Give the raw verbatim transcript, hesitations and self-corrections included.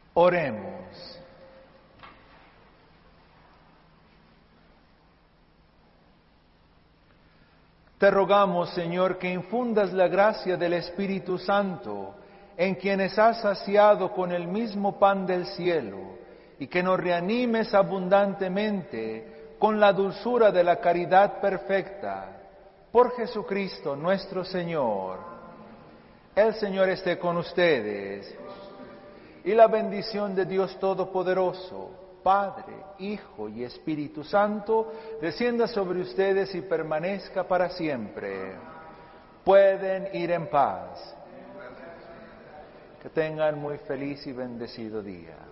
Oremos. Te rogamos, Señor, que infundas la gracia del Espíritu Santo en quienes has saciado con el mismo pan del cielo, y que nos reanimes abundantemente con la dulzura de la caridad perfecta. Por Jesucristo nuestro Señor. El Señor esté con ustedes. Y la bendición de Dios Todopoderoso, Padre, Hijo y Espíritu Santo, descienda sobre ustedes y permanezca para siempre. Pueden ir en paz. Que tengan muy feliz y bendecido día.